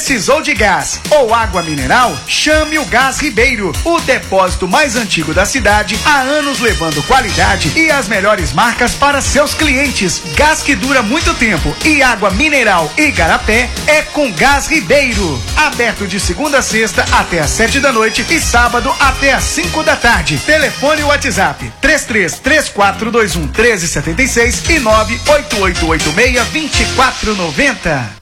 Precisou de gás ou água mineral? Chame o Gás Ribeiro, o depósito mais antigo da cidade, há anos levando qualidade e as melhores marcas para seus clientes. Gás que dura muito tempo e água mineral e garapé é com Gás Ribeiro. Aberto de segunda a sexta até às 7 da noite e sábado até às 5 da tarde. Telefone e WhatsApp 333421 1376 e 98886 2490.